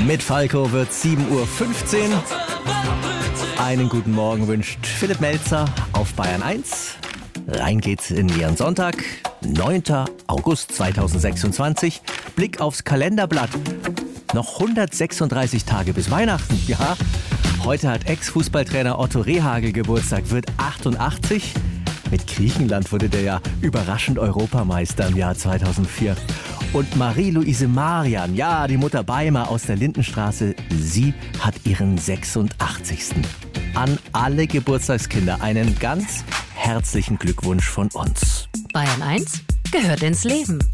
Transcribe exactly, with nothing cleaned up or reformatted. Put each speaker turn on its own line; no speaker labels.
Mit Falco wird sieben Uhr fünfzehn. Einen guten Morgen wünscht Philipp Melzer auf Bayern eins. Rein geht's in Ihren Sonntag, neunter August zweitausendsechsundzwanzig. Blick aufs Kalenderblatt. Noch hundertsechsunddreißig Tage bis Weihnachten. Ja, heute hat Ex-Fußballtrainer Otto Rehhagel Geburtstag, wird achtundachtzig. Mit Griechenland wurde der ja überraschend Europameister im Jahr zweitausendvier. Und Marie-Louise Marian, ja, die Mutter Beimer aus der Lindenstraße, sie hat ihren sechsundachtzigsten An alle Geburtstagskinder einen ganz herzlichen Glückwunsch von uns.
Bayern eins gehört ins Leben.